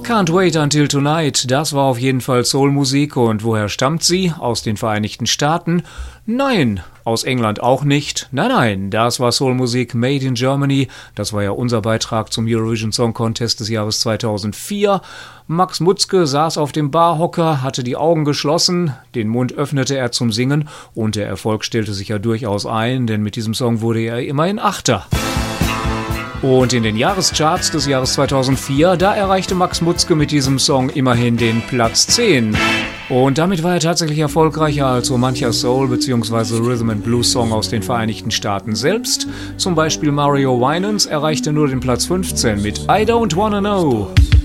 Can't Wait Until Tonight, das war auf jeden Fall Soulmusik. Und woher stammt sie? Aus den Vereinigten Staaten? Nein, aus England auch nicht. Nein, das war Soulmusik made in Germany. Das war ja unser Beitrag zum Eurovision Song Contest des Jahres 2004. Max Mutzke saß auf dem Barhocker, hatte die Augen geschlossen, den Mund öffnete er zum Singen und der Erfolg stellte sich ja durchaus ein, denn mit diesem Song wurde er immerhin Achter. Und in den Jahrescharts des Jahres 2004, da erreichte Max Mutzke mit diesem Song immerhin den Platz 10. Und damit war er tatsächlich erfolgreicher als so mancher Soul- bzw. Rhythm-and-Blues-Song aus den Vereinigten Staaten selbst. Zum Beispiel Mario Winans erreichte nur den Platz 15 mit I Don't Wanna Know.